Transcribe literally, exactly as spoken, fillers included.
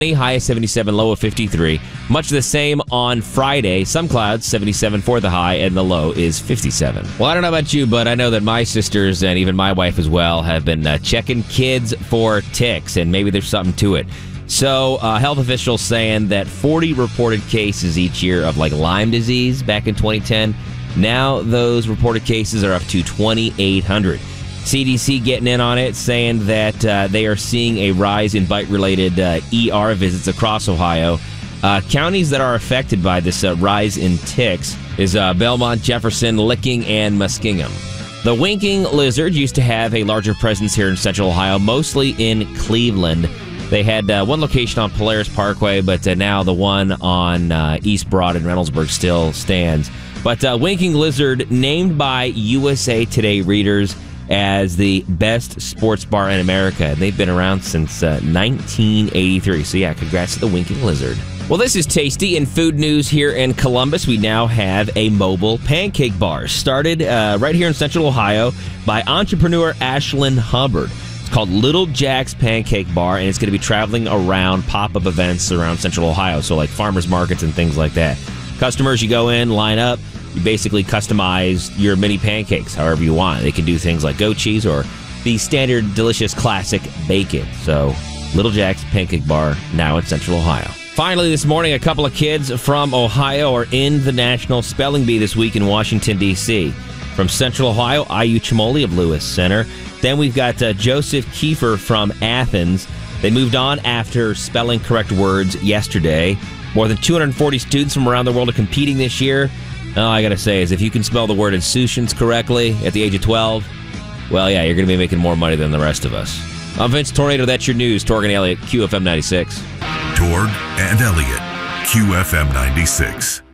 high of seventy-seven, low of fifty-three. Much the same on Friday. Some clouds, seventy-seven for the high, and the low is fifty-seven. Well, I don't know about you, but I know that my sisters and even my wife as well have been uh, checking kids for ticks, and maybe there's something to it. So, uh, health officials saying that forty reported cases each year of like Lyme disease back in twenty ten. Now those reported cases are up to twenty-eight hundred. C D C getting in on it, saying that uh, they are seeing a rise in bite-related uh, E R visits across Ohio. Uh, counties that are affected by this uh, rise in ticks is uh, Belmont, Jefferson, Licking, and Muskingum. The winking lizard used to have a larger presence here in central Ohio, mostly in Cleveland. They had uh, one location on Polaris Parkway, but uh, now the one on uh, East Broad in Reynoldsburg still stands. But uh, winking lizard named by U S A Today readers as the best sports bar in America. They've been around since uh, nineteen eighty-three. So yeah, congrats to the winking lizard. Well, this is tasty. In food news here in Columbus, we now have a mobile pancake bar started uh, right here in central Ohio by entrepreneur Ashlyn Hubbard. It's called Little Jack's Pancake Bar, and it's going to be traveling around pop-up events around central Ohio, so like farmers markets and things like that. Customers, you go in, line up, you basically customize your mini pancakes however you want. They can do things like goat cheese or the standard delicious classic bacon. So, Little Jack's Pancake Bar, now in central Ohio. Finally, this morning, a couple of kids from Ohio are in the National Spelling Bee this week in Washington, D C From Central Ohio, Ayu Chimoli of Lewis Center. Then we've got uh, Joseph Kiefer from Athens. They moved on after spelling correct words yesterday. More than two hundred forty students from around the world are competing this year. All I got to say is if you can spell the word insouciance correctly at the age of twelve, well, yeah, you're going to be making more money than the rest of us. I'm Vince Tornado. That's your news. Torg and Elliott, Q F M ninety-six. Torg and Elliott, Q F M ninety-six.